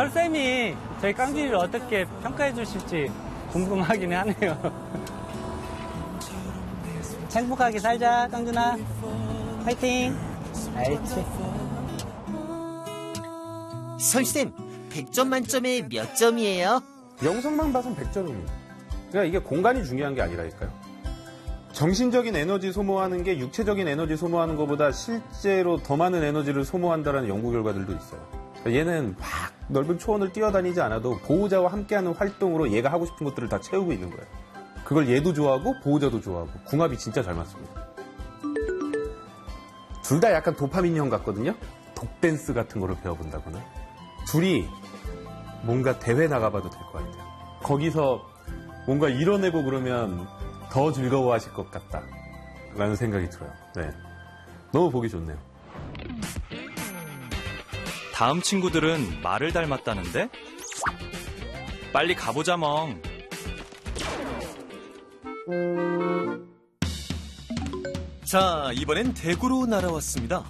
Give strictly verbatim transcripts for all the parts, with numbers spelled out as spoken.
설쌤이 저희 깡준이를 어떻게 평가해 주실지 궁금하긴 하네요. 행복하게 살자, 깡준아. 화이팅! 알지? 설쌤, 백 점 만점에 몇 점이에요? 영상만 봐선 백 점입니다. 그러니까 이게 공간이 중요한 게 아니라니까요. 정신적인 에너지 소모하는 게 육체적인 에너지 소모하는 것보다 실제로 더 많은 에너지를 소모한다는 연구 결과들도 있어요. 그러니까 얘는 막 넓은 초원을 뛰어다니지 않아도 보호자와 함께하는 활동으로 얘가 하고 싶은 것들을 다 채우고 있는 거예요. 그걸 얘도 좋아하고 보호자도 좋아하고 궁합이 진짜 잘 맞습니다. 둘 다 약간 도파민형 같거든요. 독댄스 같은 거를 배워본다거나 둘이 뭔가 대회 나가봐도 될 것 같아요. 거기서 뭔가 이뤄내고 그러면 더 즐거워하실 것 같다 라는 생각이 들어요. 네, 너무 보기 좋네요. 다음 친구들은 말을 닮았다는데? 빨리 가보자 멍. 자, 이번엔 대구로 날아왔습니다.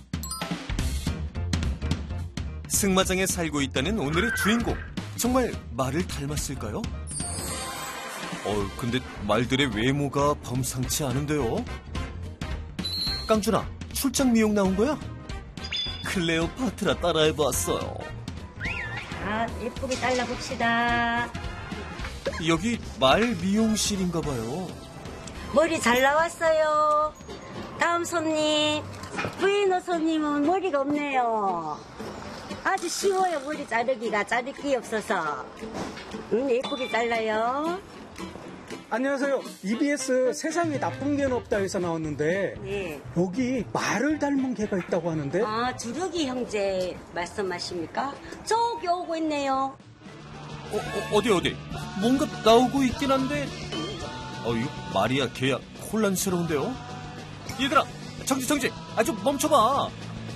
승마장에 살고 있다는 오늘의 주인공. 정말 말을 닮았을까요? 어, 근데 말들의 외모가 범상치 않은데요? 깡준아, 출장 미용 나온 거야? 클레오파트라 따라해봤어요. 아, 예쁘게 잘라봅시다. 여기 말 미용실인가 봐요. 머리 잘 나왔어요. 다음 손님. 부에노 손님은 머리가 없네요. 아주 쉬워요, 머리 자르기가. 자를 게 없어서. 음, 예쁘게 잘라요. 안녕하세요. 이비에스 세상에 나쁜 개는 없다 해서 나왔는데 네. 여기 말을 닮은 개가 있다고 하는데 아, 주력이 형제 말씀하십니까? 저기 오고 있네요. 어, 어, 어디 어디? 뭔가 나오고 있긴 한데 어, 이거 말이야 개야 혼란스러운데요? 얘들아, 정지 정지! 아, 좀 멈춰봐.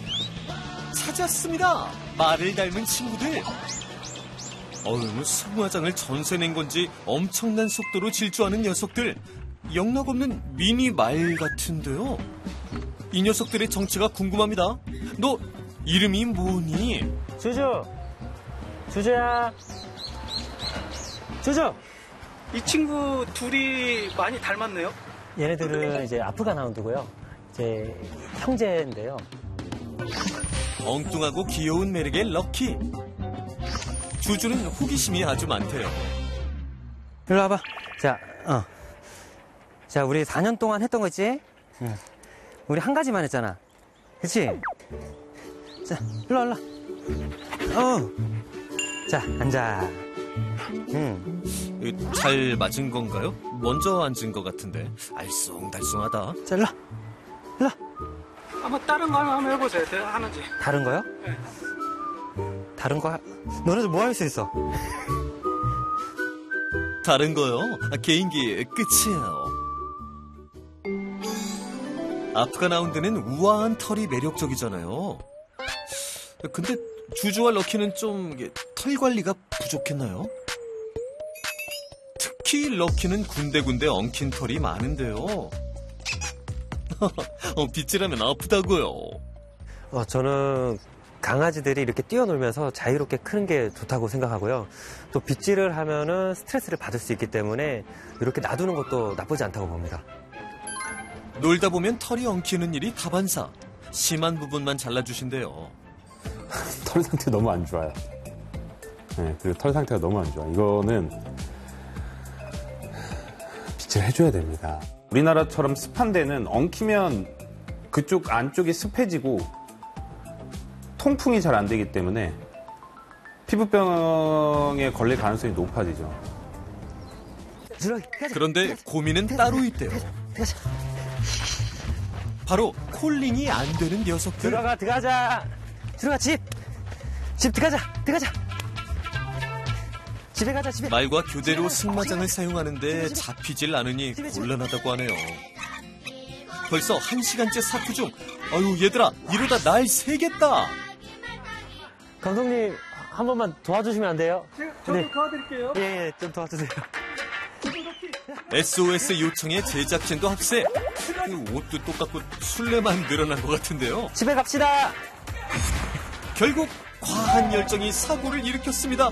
찾았습니다. 말을 닮은 친구들. 어휴, 승마장을 전세 낸 건지 엄청난 속도로 질주하는 녀석들. 영락없는 미니 말 같은데요. 이 녀석들의 정체가 궁금합니다. 너 이름이 뭐니? 주주! 주주야! 주주! 이 친구 둘이 많이 닮았네요. 얘네들은 이제 아프가나운드고요. 이제 형제인데요. 엉뚱하고 귀여운 매력의 럭키. 주주는 호기심이 아주 많대요. 일로 와봐. 자, 어. 자, 우리 사 년 동안 했던 거 있지? 응. 우리 한 가지만 했잖아. 그치? 자, 일로 와, 일로 와. 어. 자, 앉아. 응. 잘 맞은 건가요? 먼저 앉은 것 같은데. 알쏭달쏭하다. 자, 일로 와. 일로 와. 한번 다른 거 하나 한번 해보세요. 내가 하는지. 다른 거요? 네. 다른 거, 하... 너네들 뭐 할 수 있어? 다른 거요? 아, 개인기 끝이에요. 아프가나운드는 우아한 털이 매력적이잖아요. 근데 주주와 럭키는 좀 털 관리가 부족했나요? 특히 럭키는 군데군데 엉킨 털이 많은데요. 어, 빗질하면 아프다고요. 어, 저는 강아지들이 이렇게 뛰어놀면서 자유롭게 크는 게 좋다고 생각하고요. 또 빗질을 하면은 스트레스를 받을 수 있기 때문에 이렇게 놔두는 것도 나쁘지 않다고 봅니다. 놀다 보면 털이 엉키는 일이 다반사. 심한 부분만 잘라주신대요. 털 상태 너무 안 좋아요. 네, 그리고 털 상태가 너무 안 좋아. 이거는 빗질 해줘야 됩니다. 우리나라처럼 습한 데는 엉키면 그쪽 안쪽이 습해지고 통풍이 잘 안 되기 때문에 피부병에 걸릴 가능성이 높아지죠. 그런데 고민은 따로 있대요. 바로 콜링이 안 되는 녀석들. 들어가, 들어가자. 들어가, 집. 집 들어가자, 들어가자. 집에 가자, 집에. 말과 교대로 승마장을 사용하는데 잡히질 않으니 곤란하다고 하네요. 벌써 한 시간째 사투 중. 아유, 얘들아, 이러다 날 새겠다. 감독님, 한 번만 도와주시면 안 돼요? 저도 네. 도와드릴게요. 예, 예, 좀 도와주세요. 에스오에스 요청에 제작진도 합세. 그 옷도 똑같고 술래만 늘어난 것 같은데요. 집에 갑시다. 결국 과한 열정이 사고를 일으켰습니다.